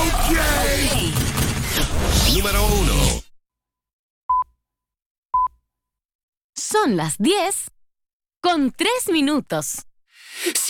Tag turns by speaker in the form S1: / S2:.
S1: Okay.
S2: Número 1.
S3: Son las 10 con 3 minutos.